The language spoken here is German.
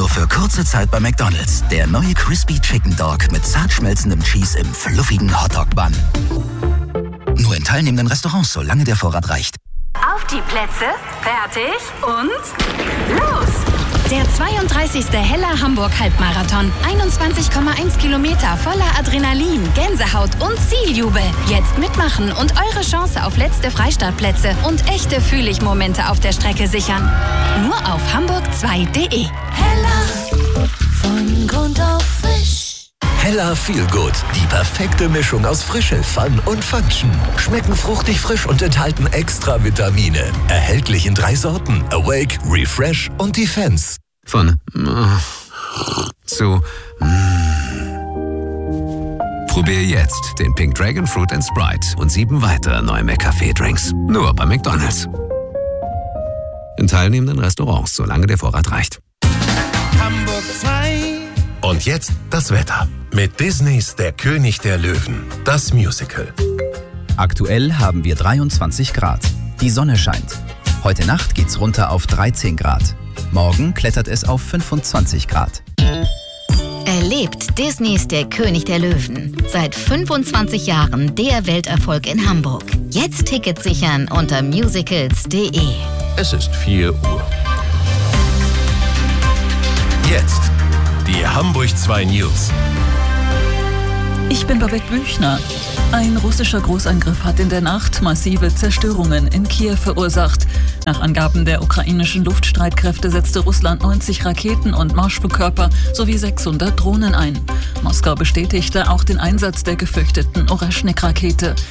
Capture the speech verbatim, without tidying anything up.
Nur für kurze Zeit bei McDonald's. Der neue Crispy Chicken Dog mit zart schmelzendem Cheese im fluffigen Hotdog-Bun. Nur in teilnehmenden Restaurants, solange der Vorrat reicht. Auf die Plätze, fertig und los! Der zweiunddreißigste Hella Hamburg Halbmarathon. einundzwanzig Komma eins Kilometer voller Adrenalin, Gänsehaut und Zieljubel. Jetzt mitmachen und eure Chance auf letzte Freistartplätze und echte Fühlig-Momente auf der Strecke sichern. Nur auf hamburg zwei punkt de. Hella, von Grund auf frisch. Hella Feel Good. Die perfekte Mischung aus Frische, Fun und Function. Schmecken fruchtig frisch und enthalten extra Vitamine. Erhältlich in drei Sorten. Awake, Refresh und Defense. Von äh, zu äh. Probier jetzt den Pink Dragon Fruit and Sprite und sieben weitere neue McCafé-Drinks. Nur bei McDonald's. In teilnehmenden Restaurants, solange der Vorrat reicht. Hamburg zwei. Und jetzt das Wetter. Mit Disneys Der König der Löwen. Das Musical. Aktuell haben wir dreiundzwanzig Grad. Die Sonne scheint. Heute Nacht geht's runter auf dreizehn Grad. Morgen klettert es auf fünfundzwanzig Grad. Erlebt Disneys Der König der Löwen. Seit fünfundzwanzig Jahren der Welterfolg in Hamburg. Jetzt Tickets sichern unter musicals punkt de. Es ist vier Uhr. Jetzt die Hamburg zwei News. Ich bin Babette Büchner. Ein russischer Großangriff hat in der Nacht massive Zerstörungen in Kiew verursacht. Nach Angaben der ukrainischen Luftstreitkräfte setzte Russland neunzig Raketen und Marschflugkörper sowie sechshundert Drohnen ein. Moskau bestätigte auch den Einsatz der gefürchteten Oreschnik-Rakete.